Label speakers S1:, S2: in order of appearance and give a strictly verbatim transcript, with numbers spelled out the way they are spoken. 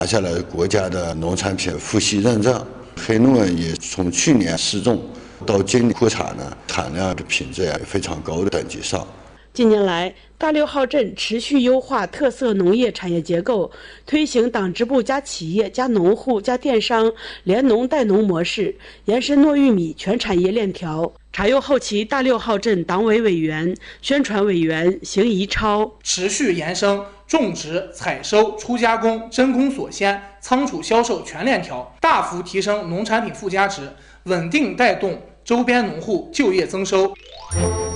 S1: 拿下了国家的农产品富硒认证。黑龙江也从去年试种到今年库产呢，产量的品质也非常高的等级上。
S2: 近年来，大六号镇持续优化特色农业产业结构，推行党支部加企业加农户加电商联农带农模式，延伸糯玉米全产业链条。茶柚后旗大六号镇党委委员、宣传委员邢怡超：
S3: 持续延伸种植、采收、初加工、真空锁鲜、仓储销售全链条，大幅提升农产品附加值，稳定带动周边农户就业增收。